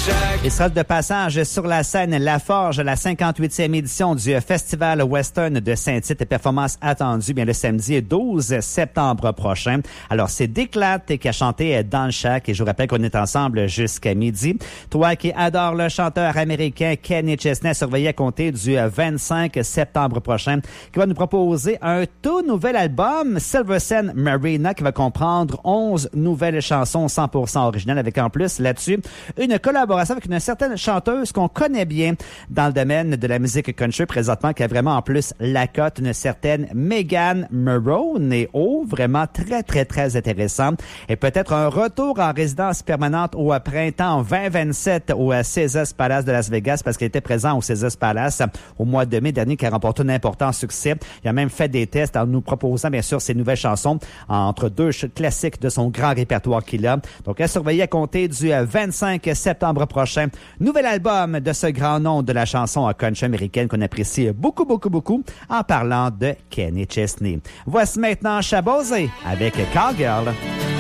Il sera de passage sur la scène La Forge, la 58e édition du Festival Western de Saint-Tite. Performance attendue bien le samedi 12 septembre prochain. Alors, c'est Déclate qui a chanté dans le Shack et je vous rappelle qu'on est ensemble jusqu'à midi. Toi qui adore le chanteur américain Kenny Chesney, surveillé à compter du 25 septembre prochain, qui va nous proposer un tout nouvel album, Silver Sen Marina, qui va comprendre 11 nouvelles chansons 100% originales, avec en plus là-dessus une collaboration avec une certaine chanteuse qu'on connaît bien dans le domaine de la musique country présentement, qui a vraiment en plus la cote, une certaine Megan Maroney. Et vraiment très, très, très intéressant. Et peut-être un retour en résidence permanente au printemps 2027 au Caesars Palace de Las Vegas, parce qu'il était présent au Caesars Palace au mois de mai dernier, qui a remporté un important succès. Il a même fait des tests en nous proposant, bien sûr, ses nouvelles chansons entre deux classiques de son grand répertoire qu'il a. Donc, à surveiller à compter du 25 septembre prochain. Nouvel album de ce grand nom de la chanson country américaine qu'on apprécie beaucoup, beaucoup, beaucoup en parlant de Kenny Chesney. Voici maintenant Shabazz avec Cowgirl.